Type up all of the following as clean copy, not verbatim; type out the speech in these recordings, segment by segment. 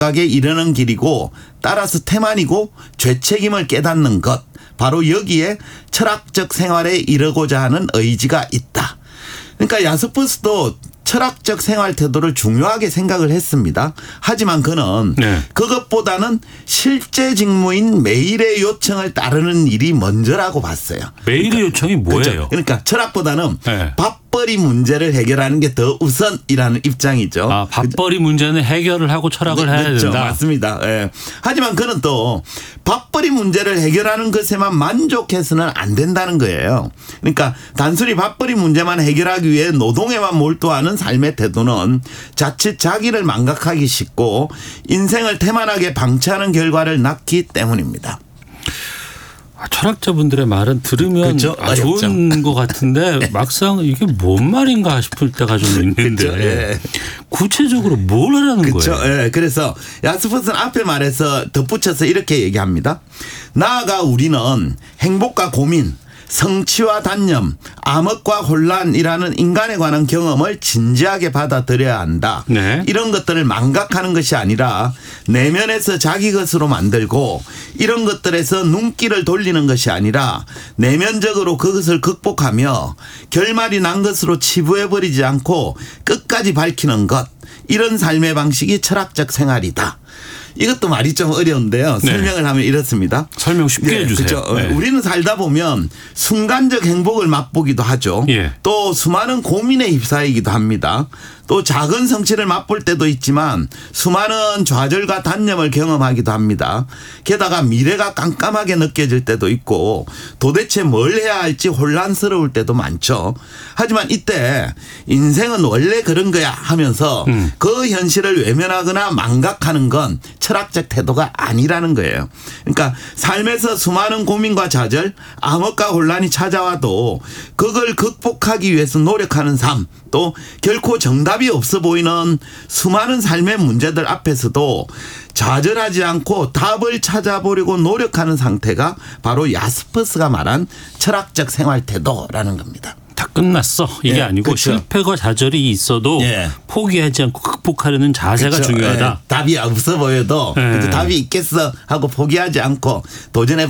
에 이르는 길이고 따라서 태만이고 죄책임을 깨닫는 것. 바로 여기에 철학적 생활에 이르고자 하는 의지가 있다. 그러니까 야스퍼스도 철학적 생활 태도를 중요하게 생각을 했습니다. 하지만 그는 그것보다는 실제 직무인 메일의 요청을 따르는 일이 먼저라고 봤어요. 메일의 요청이 뭐예요? 그렇죠. 그러니까 철학보다는 밥벌이 문제를 해결하는 게 더 우선이라는 입장이죠. 아, 밥벌이 문제는 해결을 하고 철학을 해야 그렇죠. 된다. 맞습니다. 예. 하지만 그는 또 밥벌이 문제를 해결하는 것에만 만족해서는 안 된다는 거예요. 그러니까 단순히 밥벌이 문제만 해결하기 위해 노동에만 몰두하는 삶의 태도는 자칫 자기를 망각하기 쉽고 인생을 태만하게 방치하는 결과를 낳기 때문입니다. 철학자분들의 말은 들으면 그렇죠? 좋은 것 같은데 막상 이게 뭔 말인가 싶을 때가 좀 있는데 그렇죠? 예. 구체적으로 뭘 하라는 그렇죠? 거예요? 예. 그래서 야스퍼스는 앞에 말해서 덧붙여서 이렇게 얘기합니다. 나아가 우리는 행복과 고민, 성취와 단념, 암흑과 혼란이라는 인간에 관한 경험을 진지하게 받아들여야 한다. 네. 이런 것들을 망각하는 것이 아니라 내면에서 자기 것으로 만들고 이런 것들에서 눈길을 돌리는 것이 아니라 내면적으로 그것을 극복하며 결말이 난 것으로 치부해버리지 않고 끝까지 밝히는 것. 이런 삶의 방식이 철학적 생활이다. 이것도 말이 좀 어려운데요. 설명을 하면 이렇습니다. 설명 쉽게 해주세요. 그렇죠. 우리는 살다 보면 순간적 행복을 맛보기도 하죠. 또 수많은 고민에 휩싸이기도 합니다. 또 작은 성취를 맛볼 때도 있지만 수많은 좌절과 단념을 경험하기도 합니다. 게다가 미래가 깜깜하게 느껴질 때도 있고 도대체 뭘 해야 할지 혼란스러울 때도 많죠. 하지만 이때 인생은 원래 그런 거야 하면서 그 현실을 외면하거나 망각하는 건 철학적 태도가 아니라는 거예요. 그러니까 삶에서 수많은 고민과 좌절, 암흑과 혼란이 찾아와도 그걸 극복하기 위해서 노력하는 삶, 또 결코 정답이 없어 보이는 수많은 삶의 문제들 앞에서도 좌절하지 않고 답을 찾아보려고 노력하는 상태가 바로 야스퍼스가 말한 철학적 생활 태도라는 겁니다. 다 끝났어. 이게 아니고 그렇죠. 실패가 좌절이 있어도 포기하지 않고 극복하려는 자세가 그렇죠. 중요하다. 답이 없어 보여도 답이 있겠어 하고 포기하지 않고 도전에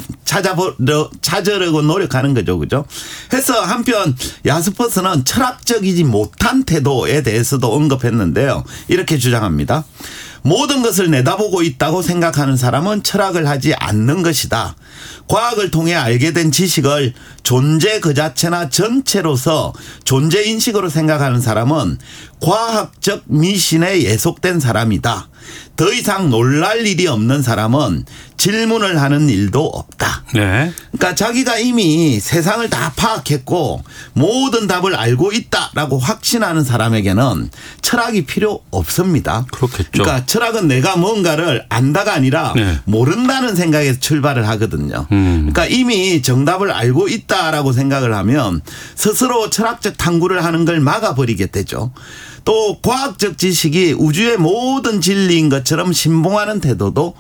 찾으려고 노력하는 거죠. 그죠? 해서 한편 야스퍼스는 철학적이지 못한 태도에 대해서도 언급했는데요. 이렇게 주장합니다. 모든 것을 내다보고 있다고 생각하는 사람은 철학을 하지 않는 것이다. 과학을 통해 알게 된 지식을 존재 그 자체나 전체로서 존재인식으로 생각하는 사람은 과학적 미신에 예속된 사람이다. 더 이상 놀랄 일이 없는 사람은 질문을 하는 일도 없다. 그러니까 자기가 이미 세상을 다 파악했고 모든 답을 알고 있다라고 확신하는 사람에게는 철학이 필요 없습니다. 그렇겠죠. 그러니까 철학은 내가 뭔가를 안다가 아니라 모른다는 생각에서 출발을 하거든요. 그러니까 이미 정답을 알고 있다라고 생각을 하면 스스로 철학적 탐구를 하는 걸 막아버리게 되죠. 또 과학적 지식이 우주의 모든 진리인 것처럼 신봉하는 태도도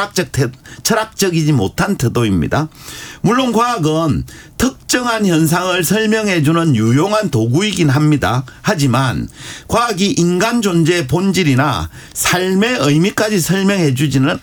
철학적이지 못한 태도입니다. 물론 과학은 특정한 현상을 설명해 주는 유용한 도구이긴 합니다. 하지만 과학이 인간 존재의 본질이나 삶의 의미까지 설명해 주지는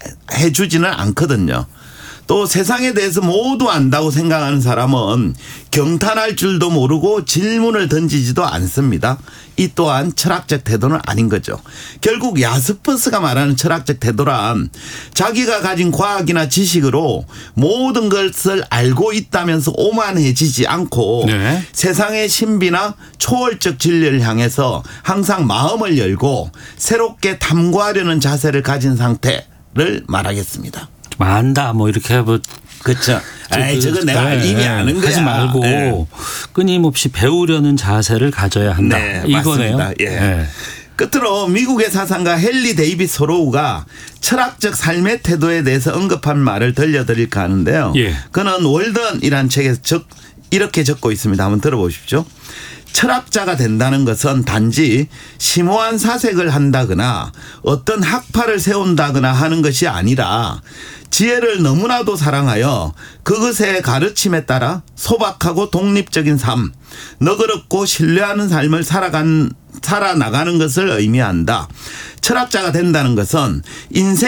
않거든요. 또 세상에 대해서 모두 안다고 생각하는 사람은 경탄할 줄도 모르고 질문을 던지지도 않습니다. 이 또한 철학적 태도는 아닌 거죠. 결국 야스퍼스가 말하는 철학적 태도란 자기가 가진 과학이나 지식으로 모든 것을 알고 있다면서 오만해지지 않고 세상의 신비나 초월적 진리를 향해서 항상 마음을 열고 새롭게 탐구하려는 자세를 가진 상태를 말하겠습니다. 안다 뭐 이렇게 뭐 그렇죠. 저거 내가 이미 아는 거야. 하지 말고 끊임없이 배우려는 자세를 가져야 한다. 이거네요. 맞습니다. 끝으로 미국의 사상가 헨리 데이빗 소로우가 철학적 삶의 태도에 대해서 언급한 말을 들려드릴까 하는데요. 그는 월던이라는 책에서 이렇게 적고 있습니다. 한번 들어보십시오. 철학자가 된다는 것은 단지 심오한 사색을 한다거나 어떤 학파를 세운다거나 하는 것이 아니라 지혜를 너무나도 사랑하여 그것의 가르침에 따라 소박하고 독립적인 삶, 너그럽고 신뢰하는 삶을 살아가는 살아나가는 것을 의미한다. 철학자가 된다는 것은 인생